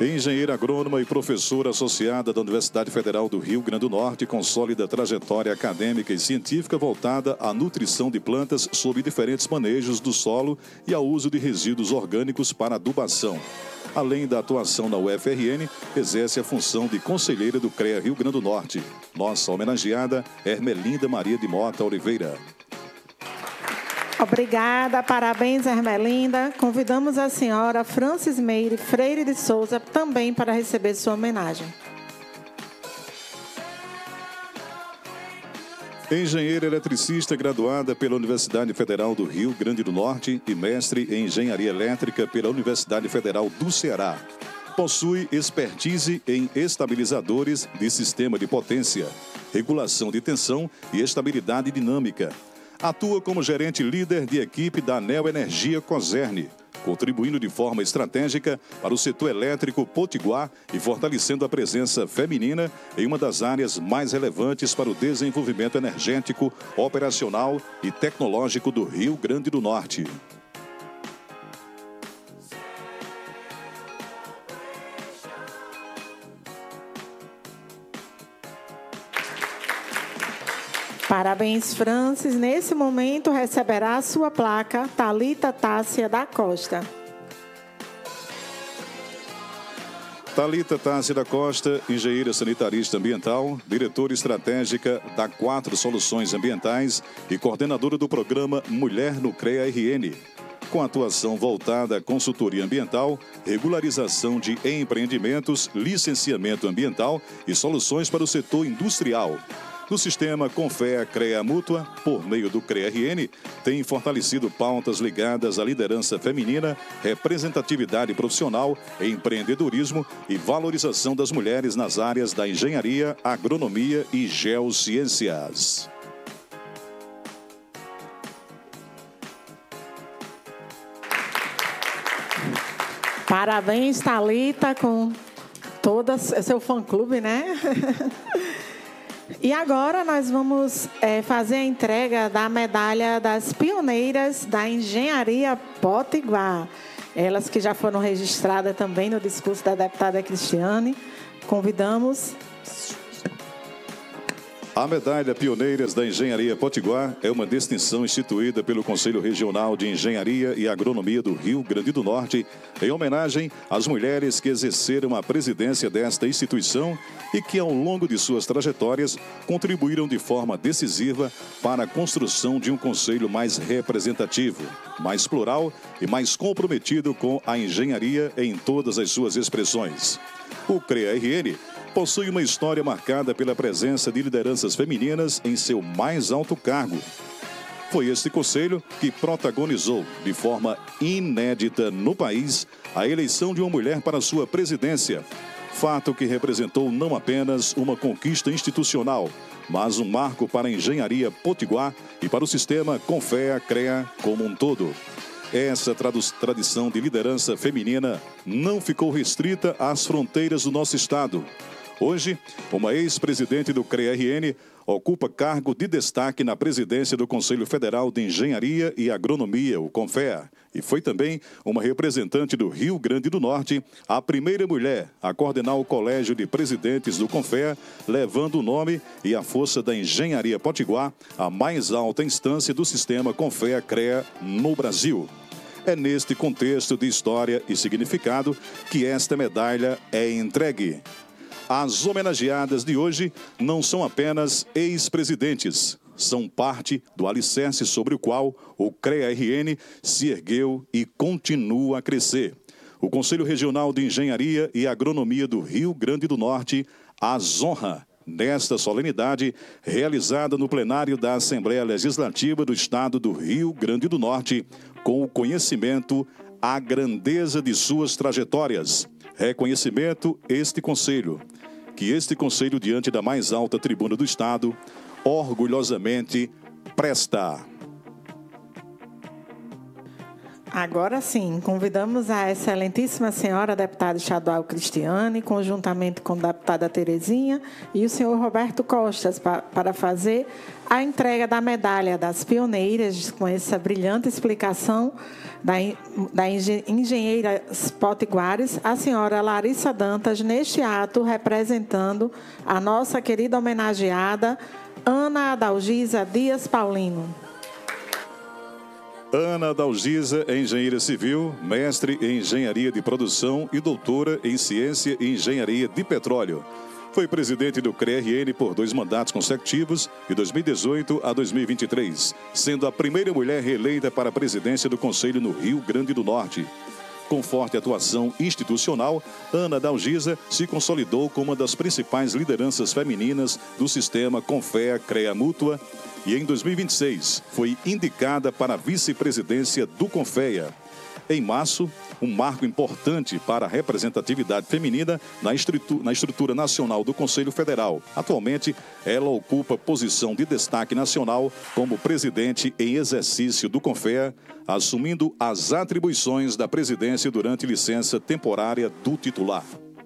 Engenheira agrônoma e professora associada da Universidade Federal do Rio Grande do Norte, com sólida trajetória acadêmica e científica voltada à nutrição de plantas sob diferentes manejos do solo e ao uso de resíduos orgânicos para adubação. Além da atuação na UFRN, exerce a função de conselheira do CREA Rio Grande do Norte. Nossa homenageada, Ermelinda Maria de Mota Oliveira. Obrigada, parabéns, Ermelinda. Convidamos a senhora Francis Meire Freire de Souza também para receber sua homenagem. Engenheira eletricista graduada pela Universidade Federal do Rio Grande do Norte e mestre em Engenharia Elétrica pela Universidade Federal do Ceará. Possui expertise em estabilizadores de sistema de potência, regulação de tensão e estabilidade dinâmica. Atua como gerente líder de equipe da Neo Energia Coserne, contribuindo de forma estratégica para o setor elétrico potiguar e fortalecendo a presença feminina em uma das áreas mais relevantes para o desenvolvimento energético, operacional e tecnológico do Rio Grande do Norte. Parabéns, Francis. Nesse momento, receberá a sua placa Thalita Tássia da Costa. Thalita Tássia da Costa, engenheira sanitarista ambiental, diretora estratégica da 4 Soluções Ambientais e coordenadora do programa Mulher no CREA-RN. Com atuação voltada à consultoria ambiental, regularização de empreendimentos, licenciamento ambiental e soluções para o setor industrial. No sistema Confea-CREA Mútua, por meio do CREA-RN, tem fortalecido pautas ligadas à liderança feminina, representatividade profissional, empreendedorismo e valorização das mulheres nas áreas da engenharia, agronomia e geociências. Parabéns, Thalita, com todo seu fã-clube, né? E agora nós vamos fazer a entrega da medalha das pioneiras da Engenharia Potiguar. Elas que já foram registradas também no discurso da deputada Cristiane. Convidamos. A medalha Pioneiras da Engenharia Potiguar é uma distinção instituída pelo Conselho Regional de Engenharia e Agronomia do Rio Grande do Norte, em homenagem às mulheres que exerceram a presidência desta instituição e que, ao longo de suas trajetórias, contribuíram de forma decisiva para a construção de um conselho mais representativo, mais plural e mais comprometido com a engenharia em todas as suas expressões. O CREA-RN possui uma história marcada pela presença de lideranças femininas em seu mais alto cargo. Foi este conselho que protagonizou, de forma inédita no país, a eleição de uma mulher para sua presidência, fato que representou não apenas uma conquista institucional, mas um marco para a engenharia potiguar e para o sistema Confea-CREA como um todo. Essa tradição de liderança feminina não ficou restrita às fronteiras do nosso estado. Hoje, uma ex-presidente do CREA-RN ocupa cargo de destaque na presidência do Conselho Federal de Engenharia e Agronomia, o CONFEA, e foi também uma representante do Rio Grande do Norte, a primeira mulher a coordenar o Colégio de Presidentes do CONFEA, levando o nome e a força da Engenharia Potiguar, a mais alta instância do sistema CONFEA-CREA no Brasil. É neste contexto de história e significado que esta medalha é entregue. As homenageadas de hoje não são apenas ex-presidentes, são parte do alicerce sobre o qual o CREA-RN se ergueu e continua a crescer. O Conselho Regional de Engenharia e Agronomia do Rio Grande do Norte as honra nesta solenidade realizada no plenário da Assembleia Legislativa do Estado do Rio Grande do Norte, com o conhecimento à grandeza de suas trajetórias. Reconhecimento que este Conselho, diante da mais alta tribuna do Estado, orgulhosamente presta. Agora sim, convidamos a excelentíssima senhora deputada estadual Cristiane, conjuntamente com a deputada Terezinha e o senhor Roberto Costas, para fazer a entrega da medalha das pioneiras, com essa brilhante explicação da engenheira potiguares, a senhora Larissa Dantas, neste ato representando a nossa querida homenageada Ana Adalgisa Dias Paulino. Ana Adalgisa é engenheira civil, mestre em engenharia de produção e doutora em ciência e engenharia de petróleo. Foi presidente do CRRN por 2 mandatos consecutivos, de 2018 a 2023, sendo a primeira mulher reeleita para a presidência do Conselho no Rio Grande do Norte. Com forte atuação institucional, Ana Adalgisa se consolidou como uma das principais lideranças femininas do sistema Confea-CREA Mútua e, em 2026, foi indicada para a vice-presidência do Confea. Em março, um marco importante para a representatividade feminina na estrutura nacional do Conselho Federal. Atualmente, ela ocupa posição de destaque nacional como presidente em exercício do Confea, assumindo as atribuições da presidência durante licença temporária do titular.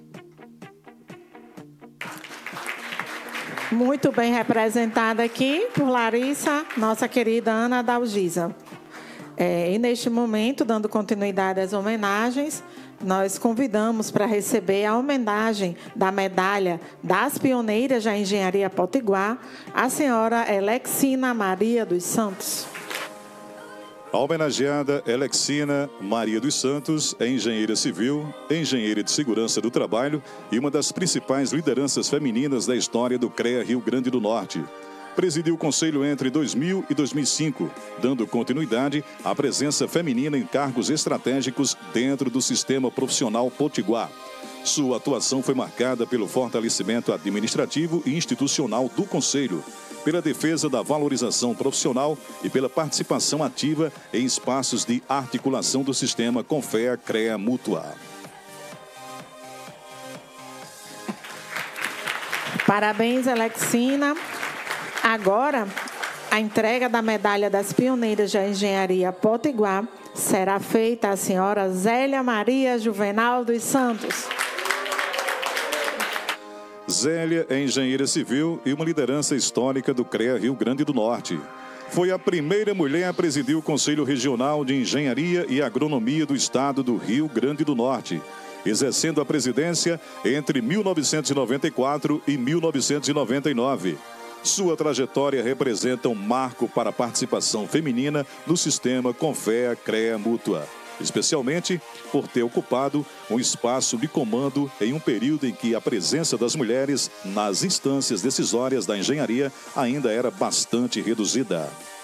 Muito bem representada aqui por Larissa, nossa querida Ana Adalgisa. E neste momento, dando continuidade às homenagens, nós convidamos para receber a homenagem da medalha das pioneiras da engenharia potiguar, a senhora Elexina Maria dos Santos. A homenageada Elexina Maria dos Santos é engenheira civil, engenheira de segurança do trabalho e uma das principais lideranças femininas da história do CREA Rio Grande do Norte. Presidiu o Conselho entre 2000 e 2005, dando continuidade à presença feminina em cargos estratégicos dentro do sistema profissional potiguar. Sua atuação foi marcada pelo fortalecimento administrativo e institucional do Conselho, pela defesa da valorização profissional e pela participação ativa em espaços de articulação do sistema Confea-CREA Mútua. Parabéns, Elexina. Agora, a entrega da medalha das pioneiras da engenharia potiguar será feita à senhora Zélia Maria Juvenal dos Santos. Zélia é engenheira civil e uma liderança histórica do CREA Rio Grande do Norte. Foi a primeira mulher a presidir o Conselho Regional de Engenharia e Agronomia do Estado do Rio Grande do Norte, exercendo a presidência entre 1994 e 1999. Sua trajetória representa um marco para a participação feminina no sistema Confea-CREA Mútua, especialmente por ter ocupado um espaço de comando em um período em que a presença das mulheres nas instâncias decisórias da engenharia ainda era bastante reduzida.